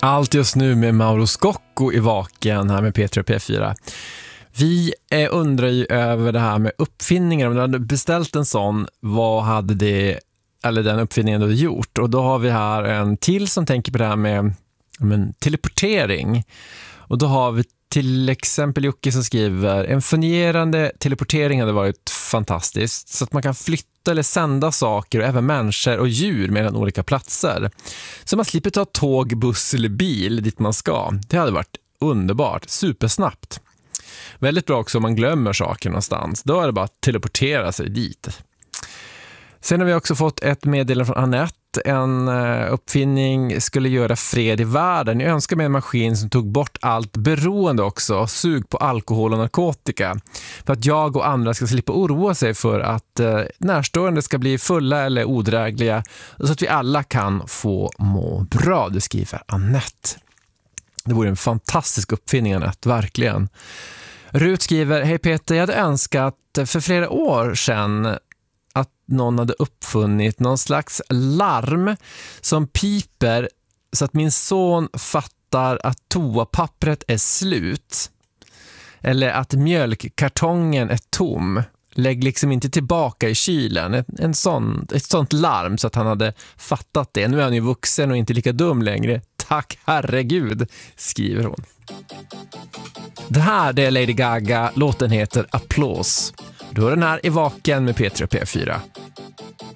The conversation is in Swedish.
Allt just nu med Mauro Scocco i Vaken här med P3 och P4. Vi undrar ju över det här med uppfinningar. Om du hade beställt en sån, vad hade det, eller den uppfinningen du hade gjort? Och då har vi här en till som tänker på det här med teleportering. Och då har vi till exempel Jocke som skriver: en fungerande teleportering hade varit fantastiskt, så att man kan flytta eller sända saker och även människor och djur mellan olika platser. Så man slipper ta tåg, buss eller bil dit man ska. Det hade varit underbart, supersnabbt. Väldigt bra också om man glömmer saker någonstans. Då är det bara att teleportera sig dit. Sen har vi också fått ett meddelande från Annette. En uppfinning skulle göra fred i världen. Jag önskar mig en maskin som tog bort allt beroende också. Sug på alkohol och narkotika. För att jag och andra ska slippa oroa sig för att närstående ska bli fulla eller odrägliga. Så att vi alla kan få må bra, det skriver Annette. Det vore en fantastisk uppfinning, Annette, verkligen. Rut skriver: hej Peter, jag hade önskat för flera år sedan att någon hade uppfunnit någon slags larm som piper så att min son fattar att toapappret är slut. Eller att mjölkkartongen är tom. Lägg liksom inte tillbaka i kylen. Ett sånt larm så att han hade fattat det. Nu är han ju vuxen och inte lika dum längre. Tack herregud, skriver hon. Det här är Lady Gaga. Låten heter Applause. Du hör den här i Vaken med P3 och P4.